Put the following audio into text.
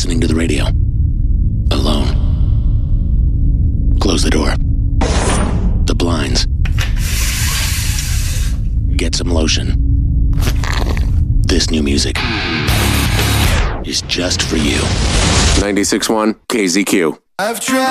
listening to the radio. Alone. Close the door. The blinds. Get some lotion. This new music is just for you. 96.1 KZQ. I've tried.